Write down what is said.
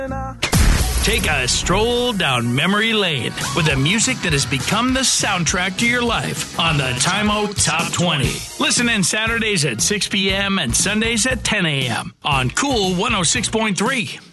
Take a stroll down memory lane with the music that has become the soundtrack to your life on the Time Out Top 20. Listen in Saturdays at 6 p.m. and Sundays at 10 a.m. on Cool 106.3.